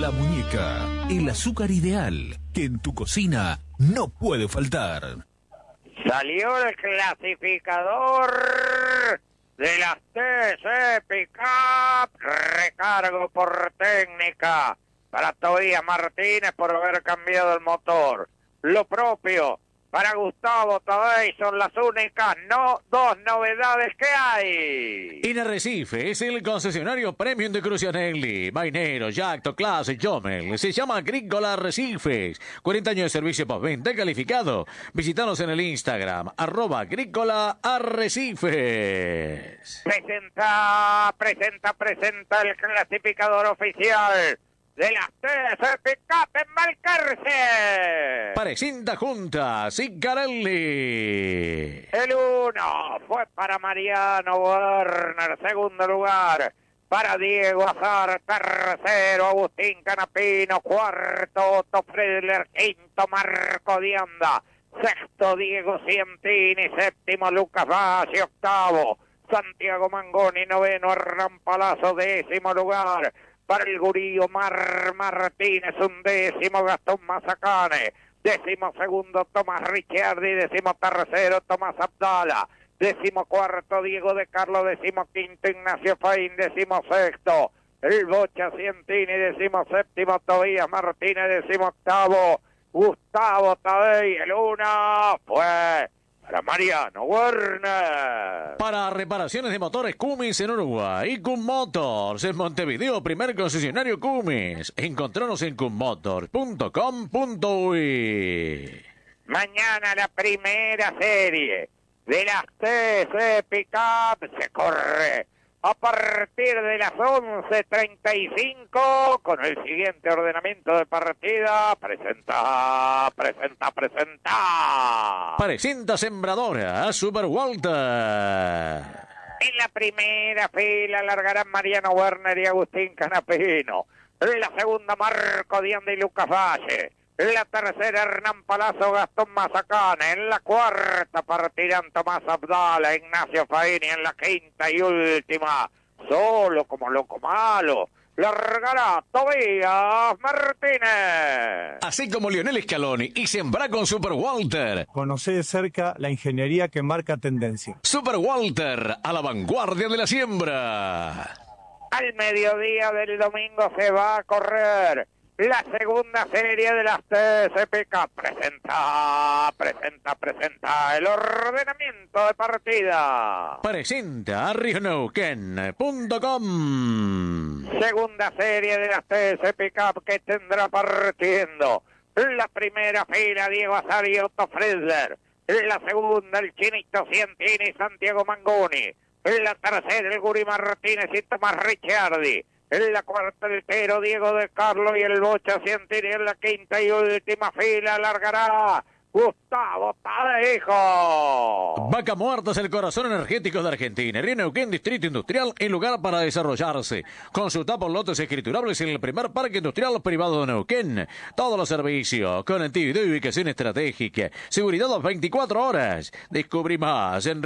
La Muñeca, el azúcar ideal que en tu cocina no puede faltar. Salió el clasificador de las TC Pickup, recargo por técnica para Tobías Martínez por haber cambiado el motor. Lo propio para Gustavo Tadei, son las únicas dos novedades que hay. En Arrecife es el concesionario premium de Crucianelli, Mainero, Yacto, Clase, Jomel. Se llama Agrícola Arrecifes. 40 años de servicio postventa calificado. Visítanos en el Instagram, @Agrícola Arrecifes. Presenta el clasificador oficial de las TC Pickup en Balcarce. Presenta junta Ciccarelli. El 1 fue para Mariano Werner, segundo lugar para Diego Azar, tercero Agustín Canapino, cuarto Otto Friedler, quinto Marco Dianda, sexto Diego Cientini, séptimo Lucas Valle, octavo Santiago Mangoni, noveno Hernán Palazzo, décimo lugar para el gurí Omar Martínez, undécimo Gastón Mazacane, décimo segundo Tomás Ricciardi, décimo tercero Tomás Abdala, décimo cuarto Diego de Carlo, décimo quinto Ignacio Faín, décimo sexto el Bocha Cientini, décimo séptimo Tobías Martínez, décimo octavo Gustavo Tadei. El 1 fue para Mariano Werner. Para reparaciones de motores Cummins en Uruguay y Cum Motors en Montevideo, primer concesionario Cummins. Encontranos en cummotors.com.uy. Mañana la primera serie de las TC Pickup se corre a partir de las 11:35 con el siguiente ordenamiento de partida. Presenta. Presenta Sembradora Super Walter. En la primera fila largarán Mariano Werner y Agustín Canapino. En la segunda Marco Dianda y Lucas Valle. En la tercera Hernán Palazzo, Gastón Mazacane. En la cuarta partirán Tomás Abdala, Ignacio Faini. En la quinta y última, solo como loco malo, largará Tobías Martínez. Así como Lionel Scaloni y Sembrá con Super Walter. Conocé de cerca la ingeniería que marca tendencia. Super Walter, a la vanguardia de la siembra. Al mediodía del domingo se va a correr la segunda serie de las TC Pickup. Presenta el ordenamiento de partida. Presenta RioNeuquén.com. Segunda serie de las TC Pickup que tendrá partiendo la primera fila Diego Azar y Otto Friedler. La segunda el Chinito Cientini y Santiago Mangoni. En la tercera el Guri Martínez y Tomás Ricciardi. En la cuarta el Pero Diego de Carlo y el Bocha Cientini. En la quinta y última fila largará Gustavo Tadejo. Vaca Muerta es el corazón energético de Argentina. Río Neuquén, distrito industrial y lugar para desarrollarse. Consulta por lotes escriturables en el primer parque industrial privado de Neuquén. Todos los servicios, conectividad y ubicación estratégica. Seguridad las 24 horas. Descubrí más en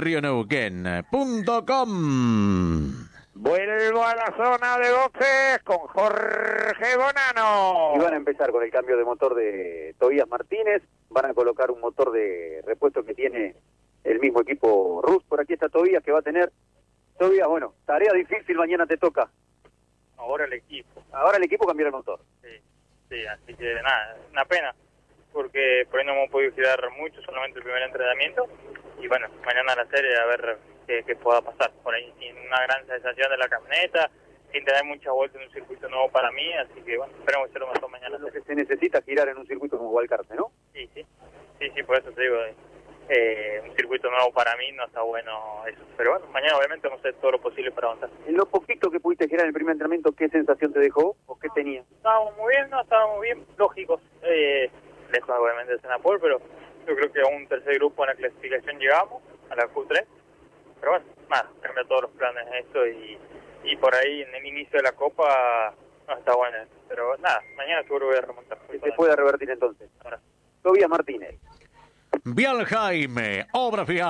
rioneuquén.com. Vuelvo a la zona de boxes con Jorge Bonano. Y van a empezar con el cambio de motor de Tobías Martínez. Van a colocar un motor de repuesto que tiene el mismo equipo Rus. Por aquí está Tobías, que va a tener. Tobías, bueno, tarea difícil, mañana te toca. Ahora el equipo. Ahora el equipo cambiará el motor. Sí, así que nada, una pena, porque por ahí no hemos podido girar mucho, solamente el primer entrenamiento. Y bueno, mañana la serie a ver qué pueda pasar. Por ahí sin una gran sensación de la camioneta, sin tener muchas vueltas en un circuito nuevo para mí, así que bueno, esperemos que se lo mejor mañana. Lo que se necesita girar en un circuito como Balcarce, ¿no? Sí, por eso te digo, un circuito nuevo para mí no está bueno eso. Pero bueno, mañana obviamente vamos a hacer todo lo posible para avanzar. En lo poquito que pudiste girar en el primer entrenamiento, ¿qué sensación te dejó o qué tenía? Estábamos muy bien, lógicos, lejos obviamente de Senapol, pero yo creo que a un tercer grupo en la clasificación llegamos, a la Q3. Pero bueno, nada, cambia todos los planes esto y por ahí en el inicio de la Copa no está bueno. Pero nada, mañana seguro voy a remontar. Que se pueda revertir entonces. Tobías Martínez. Vial Jaime, obra fiable.